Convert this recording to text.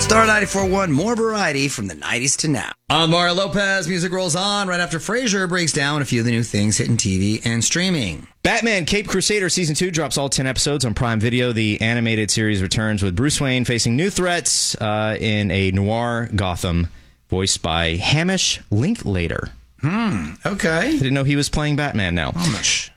Star 94.1, more variety from the 90s to now. On Mario Lopez, music rolls on right after Frasier breaks down a few of the new things hitting TV and streaming. Batman Caped Crusader Season 2 drops all 10 episodes on Prime Video. The animated series returns with Bruce Wayne facing new threats in a noir Gotham voiced by Hamish Linklater. Okay. I didn't know he was playing Batman now. Hamish.